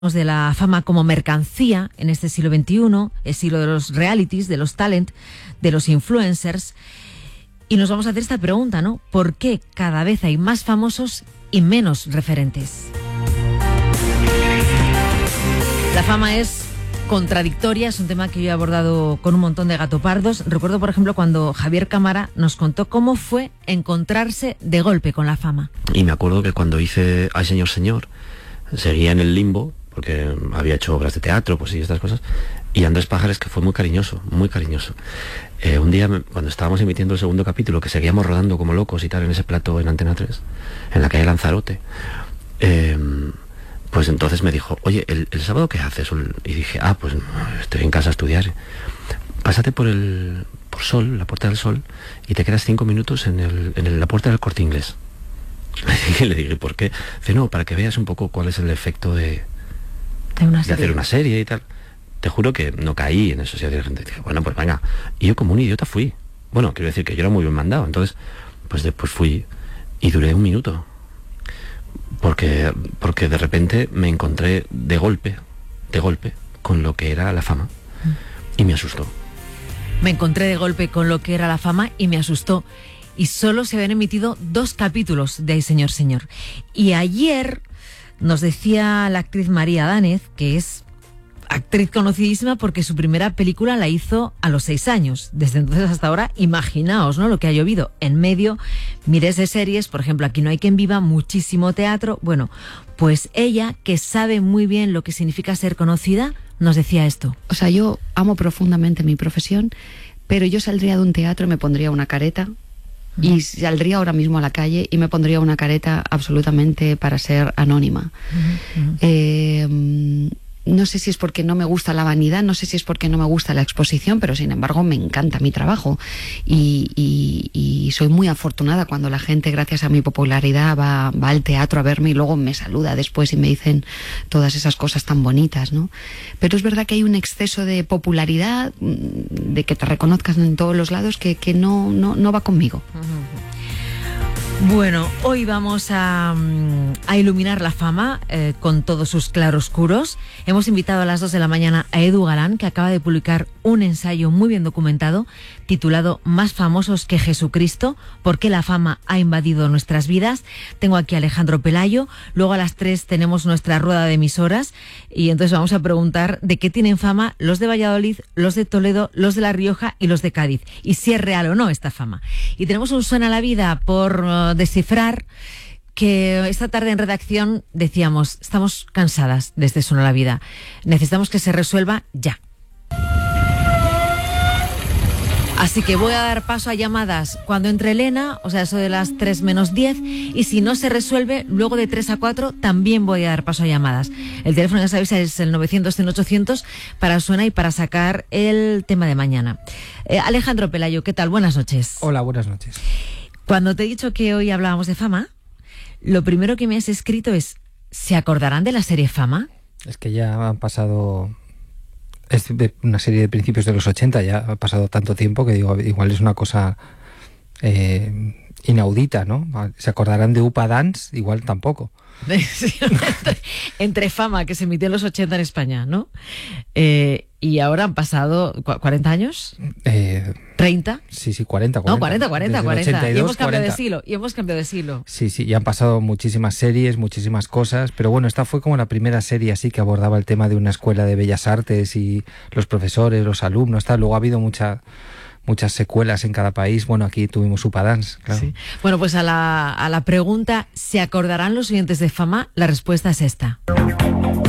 de la fama como mercancía en este siglo XXI, el siglo de los realities, de los talent, de los influencers. Y nos vamos a hacer esta pregunta, ¿no? ¿Por qué cada vez hay más famosos y menos referentes? La fama es contradictoria, es un tema que yo he abordado con un montón de gatopardos. Recuerdo, por ejemplo, cuando Javier Cámara nos contó cómo fue encontrarse de golpe con la fama. Y me acuerdo que cuando hice Ay Señor Señor, seguía en el limbo, porque había hecho obras de teatro, pues y estas cosas, y Andrés Pájares, que fue muy cariñoso, muy cariñoso. Un día, cuando estábamos emitiendo el segundo capítulo, que seguíamos rodando como locos y tal, en ese plató en Antena 3, en la calle Lanzarote, pues entonces me dijo, oye, ¿el sábado qué haces? Y dije, pues estoy en casa a estudiar. Pásate por Sol, la Puerta del Sol, y te quedas 5 minutos en la puerta del Corte Inglés. Y le dije, ¿por qué? Dice, no, para que veas un poco cuál es el efecto de hacer una serie y tal. Te juro que no caí en eso. Y la gente dije, bueno, pues venga. Y yo como un idiota fui. Bueno, quiero decir que yo era muy bien mandado. Entonces, pues después fui y duré 1 minuto. Porque de repente me encontré de golpe, con lo que era la fama. Y me asustó. Me encontré de golpe con lo que era la fama y me asustó. Y solo se habían emitido 2 capítulos de Ay Señor Señor. Y ayer nos decía la actriz María Dánez, que es actriz conocidísima porque su primera película la hizo a los 6 años. Desde entonces hasta ahora, imaginaos, ¿no?, lo que ha llovido. En medio, miles de series, por ejemplo, Aquí no hay quien viva, muchísimo teatro. Bueno, pues ella, que sabe muy bien lo que significa ser conocida, nos decía esto. O sea, yo amo profundamente mi profesión, pero yo saldría de un teatro y me pondría una careta. Y saldría ahora mismo a la calle y me pondría una careta absolutamente para ser anónima. No sé si es porque no me gusta la vanidad, no sé si es porque no me gusta la exposición, pero sin embargo me encanta mi trabajo y soy muy afortunada cuando la gente, gracias a mi popularidad, va al teatro a verme y luego me saluda después y me dicen todas esas cosas tan bonitas, ¿no? Pero es verdad que hay un exceso de popularidad, de que te reconozcan en todos los lados, que no va conmigo. Bueno, hoy vamos a iluminar la fama con todos sus claroscuros. Hemos invitado a las 2 de la mañana a Edu Galán, que acaba de publicar un ensayo muy bien documentado titulado Más famosos que Jesucristo, ¿por qué la fama ha invadido nuestras vidas? Tengo aquí a Alejandro Pelayo. Luego a las 3 tenemos nuestra rueda de emisoras y entonces vamos a preguntar de qué tienen fama los de Valladolid, los de Toledo, los de La Rioja y los de Cádiz, y si es real o no esta fama. Y tenemos un Suena la Vida por descifrar, que esta tarde en redacción decíamos, estamos cansadas de este Suena la Vida, necesitamos que se resuelva ya. Así que voy a dar paso a llamadas cuando entre Elena, o sea, eso de las 3 menos 10, y si no se resuelve, luego de 3 a 4 también voy a dar paso a llamadas. El teléfono, ya sabéis, es el 900-100-800 para Suena y para sacar el tema de mañana. Alejandro Pelayo, ¿qué tal? Buenas noches. Hola, buenas noches. Cuando te he dicho que hoy hablábamos de fama, lo primero que me has escrito es, ¿se acordarán de la serie Fama? Es que ya han pasado... Es de una serie de principios de los 80, ya ha pasado tanto tiempo que digo, igual es una cosa inaudita, ¿no? ¿Se acordarán de Upa Dance? Igual tampoco. Sí, entre Fama, que se emitió en los 80 en España, ¿no? Y ahora han pasado 40 años. ¿30? Sí, 40. No, 40. 82, y hemos cambiado 40. de siglo. Sí, y han pasado muchísimas series, muchísimas cosas, pero bueno, esta fue como la primera serie así que abordaba el tema de una escuela de bellas artes y los profesores, los alumnos, tal. Luego ha habido muchas secuelas en cada país. Bueno, aquí tuvimos Upa Dance, claro. Sí. Bueno, pues a la pregunta, ¿se acordarán los oyentes de Fama? La respuesta es esta.